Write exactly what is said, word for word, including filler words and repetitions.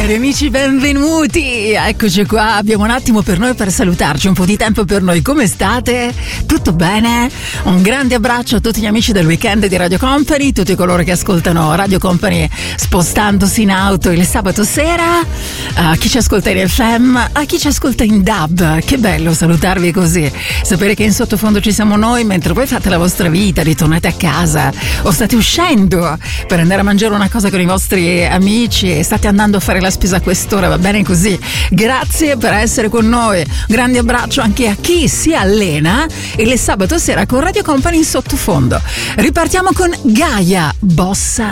Cari amici, benvenuti! Eccoci qua, abbiamo un attimo per noi per salutarci, un po' di tempo per noi. Come state? Tutto bene? Un grande abbraccio a tutti gli amici del weekend di Radio Company, tutti coloro che ascoltano Radio Company spostandosi in auto il sabato sera, a chi ci ascolta in F M, a chi ci ascolta in D A B. Che bello salutarvi così, sapere che in sottofondo ci siamo noi mentre voi fate la vostra vita, ritornate a casa o state uscendo per andare a mangiare una cosa con i vostri amici e state andando a fare la spesa a quest'ora, va bene così. Grazie per essere con noi, un grande abbraccio anche a chi si allena e il sabato sera con Radio Company in sottofondo. Ripartiamo con Gaia, Bossa